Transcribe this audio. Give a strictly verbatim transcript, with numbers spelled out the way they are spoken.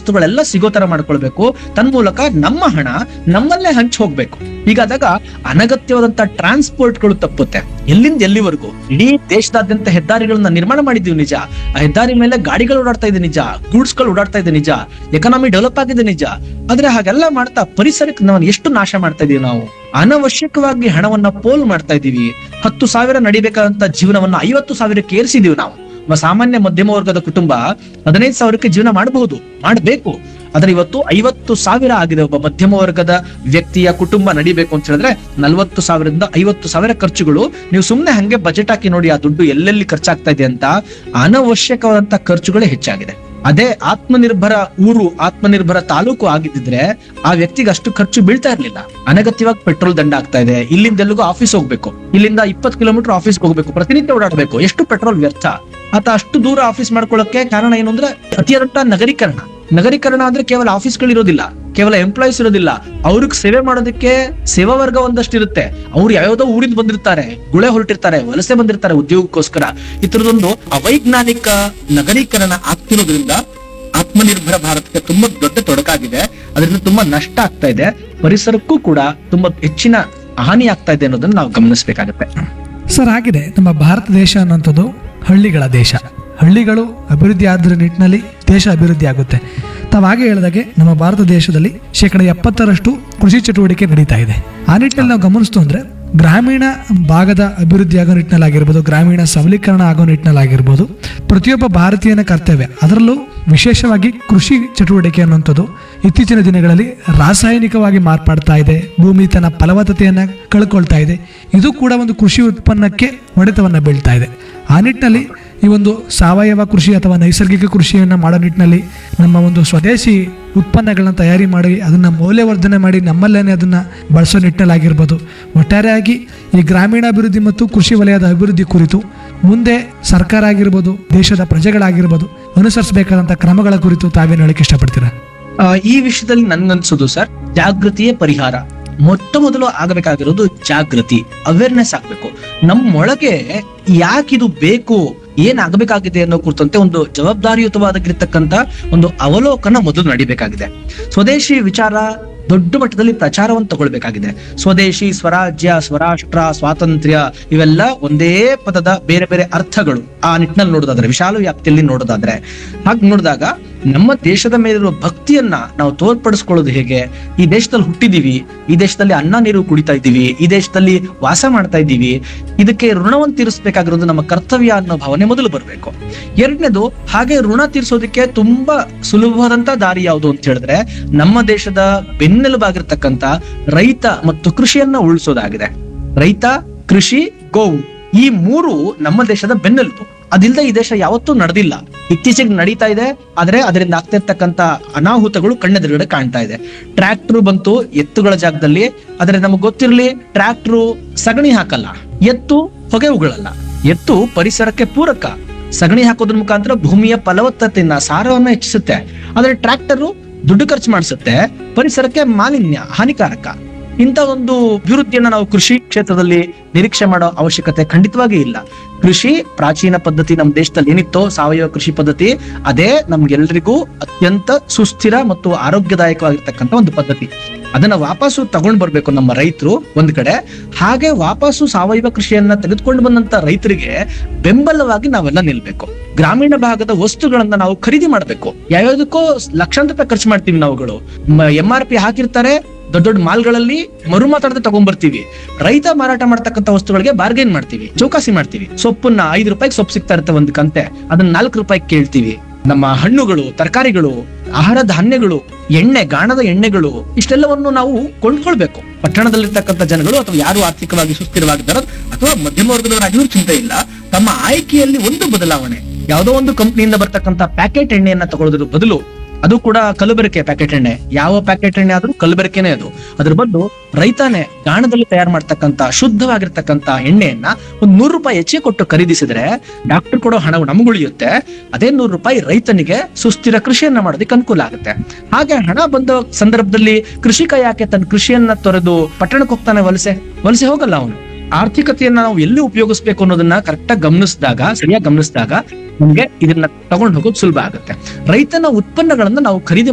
ವಸ್ತುಗಳೆಲ್ಲ ಸಿಗೋ ತರ ಮಾಡ್ಕೊಳ್ಬೇಕು. ತನ್ಮೂಲಕ ನಮ್ಮ ಹಣ ನಮ್ಮಲ್ಲೇ ಹಂಚಿ ಹೋಗ್ಬೇಕು. ಹೀಗಾದಾಗ ಅನಗತ್ಯವಾದಂತ ಟ್ರಾನ್ಸ್ಪೋರ್ಟ್ಗಳು ತಪ್ಪುತ್ತೆ. ಎಲ್ಲಿಂದ ಎಲ್ಲಿವರೆಗೂ ಇಡೀ ದೇಶದಾದ್ಯಂತ ಹೆದ್ದಾರಿಗಳನ್ನ ನಿರ್ಮಾಣ ಮಾಡಿದೀವಿ ನಿಜ, ಆ ಹೆದ್ದಾರಿ ಮೇಲೆ ಗಾಡಿಗಳು ಓಡಾಡ್ತಾ ಇದೆ ನಿಜ, ಗೂಡ್ಸ್ ಗಳು ಓಡಾಡ್ತಾ ಇದೆ ನಿಜ, ಎಕಾನಮಿ ಡೆವಲಪ್ ಆಗಿದೆ ನಿಜ. ಆದ್ರೆ ಹಾಗೆಲ್ಲ ಮಾಡ್ತಾ ಪರಿಸರಕ್ಕೆ ನಾವು ಎಷ್ಟು ನಾಶ ಮಾಡ್ತಾ ಇದೀವಿ. ನಾವು ಅನವಶ್ಯಕವಾಗಿ ಹಣವನ್ನ ಪೋಲ್ ಮಾಡ್ತಾ ಇದೀವಿ. ಹತ್ತು ಸಾವಿರ ನಡಿಬೇಕಾದಂತ ಜೀವನವನ್ನ ಐವತ್ತು ಸಾವಿರಕ್ಕೆ ಏರಿಸಿದೀವಿ ನಾವು. ಒಬ್ಬ ಸಾಮಾನ್ಯ ಮಧ್ಯಮ ವರ್ಗದ ಕುಟುಂಬ ಹದಿನೈದು ಸಾವಿರಕ್ಕೆ ಜೀವನ ಮಾಡಬಹುದು, ಮಾಡಬೇಕು. ಆದ್ರೆ ಇವತ್ತು ಐವತ್ತು ಸಾವಿರ ಆಗಿದೆ. ಒಬ್ಬ ಮಧ್ಯಮ ವರ್ಗದ ವ್ಯಕ್ತಿಯ ಕುಟುಂಬ ನಡಿಬೇಕು ಅಂತ ಹೇಳಿದ್ರೆ ನಲ್ವತ್ತು ಸಾವಿರದಿಂದ ಐವತ್ತು ಸಾವಿರ ಖರ್ಚುಗಳು. ನೀವು ಸುಮ್ನೆ ಹಂಗೆ ಬಜೆಟ್ ಹಾಕಿ ನೋಡಿ ಆ ದುಡ್ಡು ಎಲ್ಲೆಲ್ಲಿ ಖರ್ಚಾಗ್ತಾ ಇದೆ ಅಂತ. ಅನವಶ್ಯಕವಾದಂತ ಖರ್ಚುಗಳೇ ಹೆಚ್ಚಾಗಿದೆ. ಅದೇ ಆತ್ಮನಿರ್ಭರ ಊರು, ಆತ್ಮನಿರ್ಭರ ತಾಲೂಕು ಆಗಿದ್ದಿದ್ರೆ ಆ ವ್ಯಕ್ತಿಗೆ ಅಷ್ಟು ಖರ್ಚು ಬೀಳ್ತಾ ಇರ್ಲಿಲ್ಲ. ಅನಗತ್ಯವಾಗಿ ಪೆಟ್ರೋಲ್ ದಂಡ ಆಗ್ತಾ ಇದೆ. ಇಲ್ಲಿಂದ ಎಲ್ಲಿಗೂ ಆಫೀಸ್ ಹೋಗ್ಬೇಕು, ಇಲ್ಲಿಂದ ಇಪ್ಪತ್ತು ಕಿಲೋಮೀಟರ್ ಆಫೀಸ್ ಹೋಗ್ಬೇಕು, ಪ್ರತಿನಿತ್ಯ ಓಡಾಡಬೇಕು. ಎಷ್ಟು ಪೆಟ್ರೋಲ್ ವ್ಯರ್ಥ. ಆತ ಅಷ್ಟು ದೂರ ಆಫೀಸ್ ಮಾಡ್ಕೊಳ್ಳೋಕೆ ಕಾರಣ ಏನು ಅಂದ್ರೆ ಅತಿಯಾದಂತ ನಗರೀಕರಣ. ನಗರೀಕರಣ ಅಂದ್ರೆ ಕೇವಲ ಆಫೀಸ್ಗಳು ಇರೋದಿಲ್ಲ, ಕೇವಲ ಎಂಪ್ಲಾಯೀಸ್ ಇರೋದಿಲ್ಲ. ಅವ್ರಿಗೆ ಸೇವೆ ಮಾಡೋದಕ್ಕೆ ಸೇವಾ ವರ್ಗ ಒಂದಷ್ಟು ಇರುತ್ತೆ. ಅವ್ರು ಯಾವ್ಯಾವ್ದೋ ಊರಿಂದ ಬಂದಿರ್ತಾರೆ, ಗುಳೆ ಹೊರಟಿರ್ತಾರೆ, ವಲಸೆ ಬಂದಿರ್ತಾರೆ ಉದ್ಯೋಗಕ್ಕೋಸ್ಕರ. ಈ ತರದೊಂದು ಅವೈಜ್ಞಾನಿಕ ನಗರೀಕರಣ ಆಗ್ತಿರೋದ್ರಿಂದ ಆತ್ಮನಿರ್ಭರ ಭಾರತಕ್ಕೆ ತುಂಬಾ ದೊಡ್ಡ ತೊಡಕಾಗಿದೆ. ಅದರಿಂದ ತುಂಬಾ ನಷ್ಟ ಆಗ್ತಾ ಇದೆ. ಪರಿಸರಕ್ಕೂ ಕೂಡ ತುಂಬಾ ಹೆಚ್ಚಿನ ಹಾನಿ ಆಗ್ತಾ ಇದೆ ಅನ್ನೋದನ್ನ ನಾವು ಗಮನಿಸಬೇಕಾಗುತ್ತೆ. ಸರ್, ಆಗಿದೆ ನಮ್ಮ ಭಾರತ ದೇಶ ಅನ್ನೋಂಥದ್ದು ಹಳ್ಳಿಗಳ ದೇಶ. ಹಳ್ಳಿಗಳು ಅಭಿವೃದ್ಧಿ ಆದ್ರ ನಿಟ್ಟಿನಲ್ಲಿ ದೇಶ ಅಭಿವೃದ್ಧಿ ಆಗುತ್ತೆ. ತಾವು ಹಾಗೆ ಹೇಳಿದಾಗೆ ನಮ್ಮ ಭಾರತ ದೇಶದಲ್ಲಿ ಶೇಕಡ ಎಪ್ಪತ್ತರಷ್ಟು ಕೃಷಿ ಚಟುವಟಿಕೆ ನಡೀತಾ ಇದೆ. ಆ ನಿಟ್ಟಿನಲ್ಲಿ ನಾವು ಗಮನಿಸ್ತು ಅಂದ್ರೆ ಗ್ರಾಮೀಣ ಭಾಗದ ಅಭಿವೃದ್ಧಿ ಆಗೋ ನಿಟ್ಟಿನಲ್ಲಾಗಿರ್ಬೋದು, ಗ್ರಾಮೀಣ ಸಬಲೀಕರಣ ಆಗೋ ನಿಟ್ಟಿನಲ್ಲಾಗಿರ್ಬೋದು, ಪ್ರತಿಯೊಬ್ಬ ಭಾರತೀಯನ ಕರ್ತವ್ಯ. ಅದರಲ್ಲೂ ವಿಶೇಷವಾಗಿ ಕೃಷಿ ಚಟುವಟಿಕೆ ಅನ್ನುವಂಥದ್ದು ಇತ್ತೀಚಿನ ದಿನಗಳಲ್ಲಿ ರಾಸಾಯನಿಕವಾಗಿ ಮಾರ್ಪಾಡ್ತಾ ಇದೆ. ಭೂಮಿ ತನ್ನ ಫಲವತ್ತತೆಯನ್ನ ಕಳ್ಕೊಳ್ತಾ ಇದೆ. ಇದು ಕೂಡ ಒಂದು ಕೃಷಿ ಉತ್ಪನ್ನಕ್ಕೆ ಹೊಡೆತವನ್ನ ಬೀಳ್ತಾ ಇದೆ. ಆ ನಿಟ್ಟಿನಲ್ಲಿ ಈ ಒಂದು ಸಾವಯವ ಕೃಷಿ ಅಥವಾ ನೈಸರ್ಗಿಕ ಕೃಷಿಯನ್ನು ಮಾಡೋ ನಿಟ್ಟಿನಲ್ಲಿ ನಮ್ಮ ಒಂದು ಸ್ವದೇಶಿ ಉತ್ಪನ್ನಗಳನ್ನ ತಯಾರಿ ಮಾಡಿ ಅದನ್ನ ಮೌಲ್ಯವರ್ಧನೆ ಮಾಡಿ ನಮ್ಮಲ್ಲೇನೆ ಅದನ್ನ ಬಳಸೋ ನಿಟ್ಟಿನಲ್ಲಾಗಿರ್ಬೋದು. ಒಟ್ಟಾರೆಯಾಗಿ ಈ ಗ್ರಾಮೀಣಾಭಿವೃದ್ಧಿ ಮತ್ತು ಕೃಷಿ ವಲಯದ ಅಭಿವೃದ್ಧಿ ಕುರಿತು ಮುಂದೆ ಸರ್ಕಾರ ಆಗಿರ್ಬೋದು, ದೇಶದ ಪ್ರಜೆಗಳಾಗಿರ್ಬೋದು ಅನುಸರಿಸಬೇಕಾದಂತ ಕ್ರಮಗಳ ಕುರಿತು ತಾವೇನು ಹೇಳಕ್ಕೆ ಇಷ್ಟಪಡ್ತೀರಾ? ಆ, ಈ ವಿಷಯದಲ್ಲಿ ನನ್ಗನ್ಸೋದು ಸರ್, ಜಾಗೃತಿಯೇ ಪರಿಹಾರ. ಮೊಟ್ಟ ಮೊದಲು ಆಗಬೇಕಾಗಿರೋದು ಜಾಗೃತಿ, ಅವೇರ್ನೆಸ್ ಆಗ್ಬೇಕು. ನಮ್ಮೊಳಗೆ ಯಾಕಿದು ಬೇಕು, ಏನ್ ಆಗ್ಬೇಕಾಗಿದೆ ಅನ್ನೋ ಕುರಿತಂತೆ ಒಂದು ಜವಾಬ್ದಾರಿಯುತವಾಗಿರ್ತಕ್ಕಂತ ಒಂದು ಅವಲೋಕನ ಮೊದಲು ನಡಿಬೇಕಾಗಿದೆ. ಸ್ವದೇಶಿ ವಿಚಾರ ದೊಡ್ಡ ಮಟ್ಟದಲ್ಲಿ ಪ್ರಚಾರವನ್ನು ತಗೊಳ್ಬೇಕಾಗಿದೆ. ಸ್ವದೇಶಿ, ಸ್ವರಾಜ್ಯ, ಸ್ವರಾಷ್ಟ್ರ, ಸ್ವಾತಂತ್ರ್ಯ ಇವೆಲ್ಲ ಒಂದೇ ಪದದ ಬೇರೆ ಬೇರೆ ಅರ್ಥಗಳು. ಆ ನಿಟ್ಟಿನಲ್ಲಿ ನೋಡೋದಾದ್ರೆ, ವಿಶಾಲ ವ್ಯಾಪ್ತಿಯಲ್ಲಿ ನೋಡೋದಾದ್ರೆ, ಹಾಗೆ ನೋಡಿದಾಗ ನಮ್ಮ ದೇಶದ ಮೇಲಿರುವ ಭಕ್ತಿಯನ್ನ ನಾವು ತೋರ್ಪಡಿಸ್ಕೊಳ್ಳೋದು ಹೇಗೆ? ಈ ದೇಶದಲ್ಲಿ ಹುಟ್ಟಿದೀವಿ, ಈ ದೇಶದಲ್ಲಿ ಅನ್ನ ನೀರು ಕುಡಿತಾ ಇದ್ದೀವಿ, ಈ ದೇಶದಲ್ಲಿ ವಾಸ ಮಾಡ್ತಾ ಇದ್ದೀವಿ. ಇದಕ್ಕೆ ಋಣವನ್ನು ತೀರಿಸಬೇಕಾಗಿರೋದು ನಮ್ಮ ಕರ್ತವ್ಯ ಅನ್ನೋ ಭಾವನೆ ಮೊದಲು ಬರಬೇಕು. ಎರಡನೇದು, ಹಾಗೆ ಋಣ ತೀರಿಸೋದಕ್ಕೆ ತುಂಬಾ ಸುಲಭವಾದಂತ ದಾರಿ ಯಾವುದು ಅಂತ ಹೇಳಿದ್ರೆ ನಮ್ಮ ದೇಶದ ಬೆನ್ನೆಲುಬಾಗಿರ್ತಕ್ಕಂತ ರೈತ ಮತ್ತು ಕೃಷಿಯನ್ನ ಉಳಿಸೋದಾಗಿದೆ. ರೈತ, ಕೃಷಿ, ಗೋವು ಈ ಮೂರು ನಮ್ಮ ದೇಶದ ಬೆನ್ನೆಲುಬು. ಅದಿಲ್ಲದೆ ಈ ದೇಶ ಯಾವತ್ತೂ ನಡೆದಿಲ್ಲ. ಇತ್ತೀಚೆಗೆ ನಡೀತಾ ಇದೆ, ಆದ್ರೆ ಅದರಿಂದ ಆಗ್ತಿರ್ತಕ್ಕಂತ ಅನಾಹುತಗಳು ಕಣ್ಣೆದುರುಗಡೆ ಕಾಣ್ತಾ ಇದೆ. ಟ್ರ್ಯಾಕ್ಟರ್ ಬಂತು ಎತ್ತುಗಳ ಜಾಗದಲ್ಲಿ. ಆದ್ರೆ ನಮಗ್ ಗೊತ್ತಿರ್ಲಿ, ಟ್ರ್ಯಾಕ್ಟರ್ ಸಗಣಿ ಹಾಕಲ್ಲ, ಎತ್ತು ಹೊಗೆ ಉಗಳಲ್ಲ. ಎತ್ತು ಪರಿಸರಕ್ಕೆ ಪೂರಕ. ಸಗಣಿ ಹಾಕೋದ್ರ ಮುಖಾಂತರ ಭೂಮಿಯ ಫಲವತ್ತತೆಯನ್ನ, ಸಾರವನ್ನ ಹೆಚ್ಚಿಸುತ್ತೆ. ಆದ್ರೆ ಟ್ರ್ಯಾಕ್ಟರ್ ದುಡ್ಡು ಖರ್ಚು ಮಾಡಿಸುತ್ತೆ, ಪರಿಸರಕ್ಕೆ ಮಾಲಿನ್ಯ, ಹಾನಿಕಾರಕ. ಇಂಥ ಒಂದು ಅಭಿವೃದ್ಧಿಯನ್ನ ನಾವು ಕೃಷಿ ಕ್ಷೇತ್ರದಲ್ಲಿ ನಿರೀಕ್ಷೆ ಮಾಡೋ ಅವಶ್ಯಕತೆ ಖಂಡಿತವಾಗಿ ಇಲ್ಲ. ಕೃಷಿ ಪ್ರಾಚೀನ ಪದ್ಧತಿ ನಮ್ಮ ದೇಶದಲ್ಲಿ ಏನಿತ್ತೋ ಸಾವಯವ ಕೃಷಿ ಪದ್ಧತಿ, ಅದೇ ನಮ್ಗೆಲ್ರಿಗೂ ಅತ್ಯಂತ ಸುಸ್ಥಿರ ಮತ್ತು ಆರೋಗ್ಯದಾಯಕವಾಗಿರ್ತಕ್ಕಂಥ ಒಂದು ಪದ್ಧತಿ. ಅದನ್ನ ವಾಪಸ್ಸು ತಗೊಂಡ್ ಬರ್ಬೇಕು ನಮ್ಮ ರೈತರು ಒಂದ್ ಕಡೆ. ಹಾಗೆ ವಾಪಸ್ಸು ಸಾವಯವ ಕೃಷಿಯನ್ನ ತೆಗೆದುಕೊಂಡು ಬಂದಂತ ರೈತರಿಗೆ ಬೆಂಬಲವಾಗಿ ನಾವೆಲ್ಲ ನಿಲ್ಬೇಕು. ಗ್ರಾಮೀಣ ಭಾಗದ ವಸ್ತುಗಳನ್ನ ನಾವು ಖರೀದಿ ಮಾಡ್ಬೇಕು. ಯಾವ್ಯಾವ್ದಕ್ಕೋ ಲಕ್ಷಾಂತರ ರೂಪಾಯಿ ಖರ್ಚು ಮಾಡ್ತೀವಿ ನಾವುಗಳು. ಎಂ ಆರ್ ಪಿ ಹಾಕಿರ್ತಾರೆ, ದೊಡ್ಡ ದೊಡ್ಡ ಮಾಲ್ಗಳಲ್ಲಿ ಮರು ಮಾತಾಡದೆ ತಗೊಂಡ್ಬರ್ತೀವಿ. ರೈತ ಮಾರಾಟ ಮಾಡ್ತಕ್ಕಂಥ ವಸ್ತುಗಳಿಗೆ ಬಾರ್ಗೇನ್ ಮಾಡ್ತೀವಿ, ಚೌಕಾಸಿ ಮಾಡ್ತೀವಿ. ಸೊಪ್ಪನ್ನ ಐದು ರೂಪಾಯಿಗೆ ಸೊಪ್ಪು ಸಿಗ್ತಾ ಇರುತ್ತೆ ಒಂದ್ ಕಂತೆ, ಅದನ್ನ ನಾಲ್ಕು ರೂಪಾಯಿಗೆ ಕೇಳ್ತೀವಿ. ನಮ್ಮ ಹಣ್ಣುಗಳು, ತರಕಾರಿಗಳು, ಆಹಾರ ಧಾನ್ಯಗಳು, ಎಣ್ಣೆ, ಗಾಣದ ಎಣ್ಣೆಗಳು ಇಷ್ಟೆಲ್ಲವನ್ನು ನಾವು ಕೊಂಡ್ಕೊಳ್ಬೇಕು. ಪಟ್ಟಣದಲ್ಲಿರ್ತಕ್ಕಂಥ ಜನಗಳು ಅಥವಾ ಯಾರು ಆರ್ಥಿಕವಾಗಿ ಸುಸ್ಥಿರವಾಗಿದ್ದಾರೋ ಅಥವಾ ಮಧ್ಯಮ ವರ್ಗದವರಾಗಿಯೂ ಚಿಂತೆ ಇಲ್ಲ. ತಮ್ಮ ಆಯ್ಕೆಯಲ್ಲಿ ಒಂದು ಬದಲಾವಣೆ, ಯಾವುದೋ ಒಂದು ಕಂಪನಿಯಿಂದ ಬರ್ತಕ್ಕಂಥ ಪ್ಯಾಕೆಟ್ ಎಣ್ಣೆಯನ್ನ ತಗೊಳ್ಳೋದ್ರ ಬದಲು, ಅದು ಕೂಡ ಕಲಬೆರಕೆ ಪ್ಯಾಕೆಟ್ ಎಣ್ಣೆ, ಯಾವ ಪ್ಯಾಕೆಟ್ ಎಣ್ಣೆ ಆದ್ರೂ ಕಲಬೆರಕೆನೇ ಅದು. ಅದ್ರ ಬದಲು ರೈತಾನೆ ಗಾಣದಲ್ಲಿ ತಯಾರು ಮಾಡ್ತಕ್ಕಂತ ಶುದ್ಧವಾಗಿರ್ತಕ್ಕಂತ ಎಣ್ಣೆಯನ್ನ ಒಂದ್ ನೂರು ರೂಪಾಯಿ ಹೆಚ್ಚಿಗೆ ಕೊಟ್ಟು ಖರೀದಿಸಿದ್ರೆ ಡಾಕ್ಟರ್ ಕೊಡೋ ಹಣ ನಮಗುಳಿಯುತ್ತೆ. ಅದೇ ನೂರು ರೂಪಾಯಿ ರೈತನಿಗೆ ಸುಸ್ಥಿರ ಕೃಷಿಯನ್ನ ಮಾಡೋದಕ್ಕೆ ಅನುಕೂಲ ಆಗುತ್ತೆ. ಹಾಗೆ ಹಣ ಬಂದ ಸಂದರ್ಭದಲ್ಲಿ ಕೃಷಿಕ ಯಾಕೆ ತನ್ನ ಕೃಷಿಯನ್ನ ತೊರೆದು ಪಟ್ಟಣಕ್ಕೆ ಹೋಗ್ತಾನೆ? ವಲಸೆ ವಲಸೆ ಹೋಗಲ್ಲ ಅವನು. ಆರ್ಥಿಕತೆಯನ್ನ ನಾವು ಎಲ್ಲಿ ಉಪಯೋಗಿಸ್ಬೇಕು ಅನ್ನೋದನ್ನ ಕರೆಕ್ಟ್ ಆಗಿ ಗಮನಿಸಿದಾಗ, ಸರಿಯಾಗಿ ಗಮನಿಸಿದಾಗ ನಮ್ಗೆ ಇದನ್ನ ತಗೊಂಡು ಹೋಗೋದು ಸುಲಭ ಆಗುತ್ತೆ. ರೈತನ ಉತ್ಪನ್ನಗಳನ್ನ ನಾವು ಖರೀದಿ